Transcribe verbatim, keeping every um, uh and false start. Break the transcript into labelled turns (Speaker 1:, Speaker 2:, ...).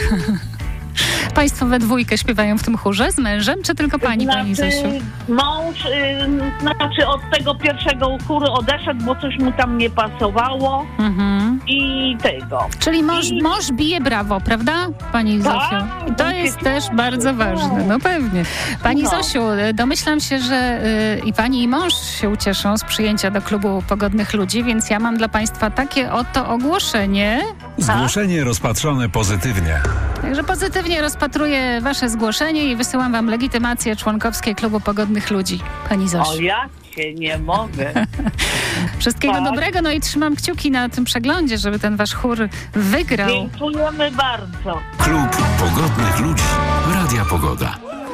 Speaker 1: Państwo we dwójkę śpiewają w tym chórze z mężem, czy tylko pani,
Speaker 2: znaczy,
Speaker 1: pani Zosiu?
Speaker 2: Mąż, y, znaczy od tego pierwszego chóru odeszedł, bo coś mu tam nie pasowało mhm. i tego.
Speaker 1: Czyli mąż, I... mąż bije brawo, prawda, pani
Speaker 2: tak,
Speaker 1: Zosiu? I to jest też bardzo ważne, no pewnie. Pani no. Zosiu, domyślam się, że y, i pani i mąż się ucieszą z przyjęcia do klubu Pogodnych Ludzi, więc ja mam dla państwa takie oto ogłoszenie.
Speaker 3: Zgłoszenie rozpatrzone pozytywnie.
Speaker 1: Także pozytywnie rozpatruję wasze zgłoszenie i wysyłam wam legitymację członkowskie klubu Pogodnych Ludzi. Pani Zosiu.
Speaker 2: O, ja się nie mogę.
Speaker 1: Wszystkiego tak. dobrego, no i trzymam kciuki na tym przeglądzie, żeby ten wasz chór wygrał.
Speaker 2: Dziękujemy bardzo.
Speaker 3: Klub Pogodnych Ludzi. Radia Pogoda.